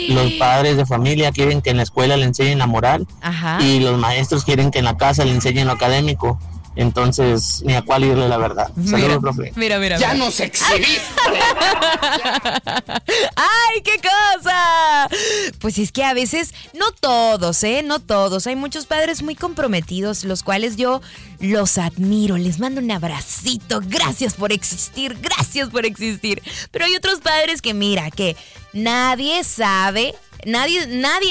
Los padres de familia quieren que en la escuela le enseñen la moral. Ajá. Y los maestros quieren que en la casa le enseñen lo académico. Entonces, ni a cuál irle la verdad. Saludos, profe. Mira. ¡Ya nos exhibiste! ¡Ay, qué cosa! Pues es que a veces, no todos. Hay muchos padres muy comprometidos, los cuales yo los admiro. Les mando un abracito. Gracias por existir. Pero hay otros padres que mira, que nadie sabe... Nadie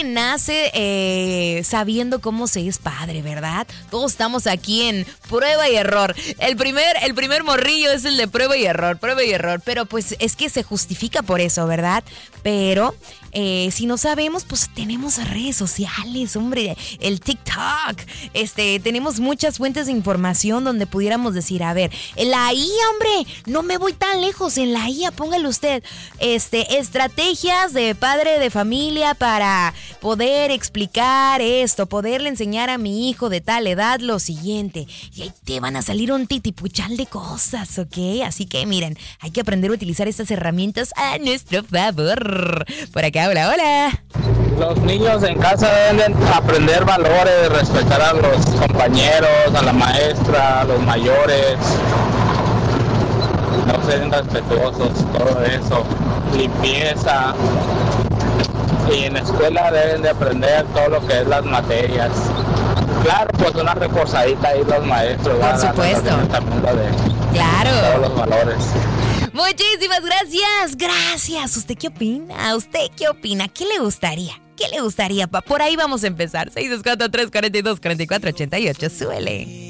nace sabiendo cómo se es padre, ¿verdad? Todos estamos aquí en prueba y error. El primer morrillo es el de prueba y error. Pero pues es que se justifica por eso, ¿verdad? Pero si no sabemos, pues tenemos redes sociales, hombre, el TikTok. Tenemos muchas fuentes de información donde pudiéramos decir, a ver, en la IA, hombre, no me voy tan lejos, en la IA, póngale usted, estrategias de padre de familia para poder explicar esto, poderle enseñar a mi hijo de tal edad lo siguiente. Y ahí te van a salir un titipuchal de cosas, ¿ok? Así que miren, hay que aprender a utilizar estas herramientas a nuestro favor. Por acá, hola. Los niños en casa deben aprender valores, respetar a los compañeros, a la maestra, a los mayores. No ser respetuosos, todo eso. Limpieza. Y en la escuela deben de aprender todo lo que es las materias. Claro, pues una reforzadita ahí los maestros. Por supuesto. Claro. Todos los valores. Muchísimas gracias. ¿Usted qué opina? ¿Qué le gustaría? Por ahí vamos a empezar. 624-342-4488. Súbele.